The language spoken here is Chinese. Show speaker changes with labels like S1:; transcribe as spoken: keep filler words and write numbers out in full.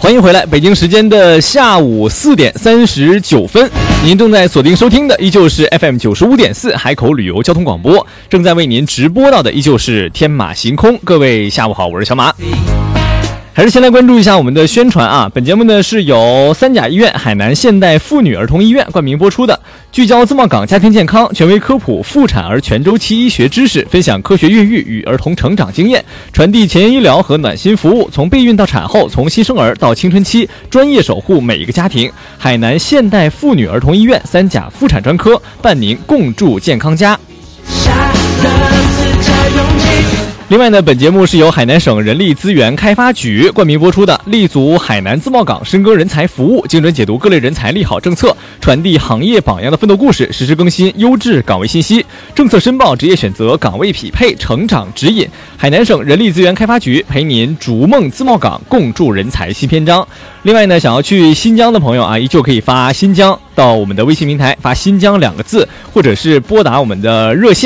S1: 欢迎回来，北京时间的下午四点三十九分，您正在锁定收听的依旧是 F M 九十五点四海口旅游交通广播，正在为您直播到的依旧是天马行空。各位下午好，我是小马。还是先来关注一下我们的宣传啊！本节目呢是由三甲医院海南现代妇女儿童医院冠名播出的，聚焦自贸港家庭健康，权威科普妇产儿全周期医学知识，分享科学孕育与儿童成长经验，传递前沿医疗和暖心服务，从备孕到产后，从新生儿到青春期，专业守护每一个家庭。海南现代妇女儿童医院三甲妇产专科，伴您共筑健康家。另外呢，本节目是由海南省人力资源开发局冠名播出的，立足海南自贸港，深耕人才服务，精准解读各类人才利好政策，传递行业榜样的奋斗故事，实时更新优质岗位信息，政策申报、职业选择、岗位匹配、成长指引。海南省人力资源开发局陪您逐梦自贸港，共筑人才新篇章。另外呢，想要去新疆的朋友啊，依旧可以发新疆到我们的微信平台，发新疆两个字，或者是拨打我们的热线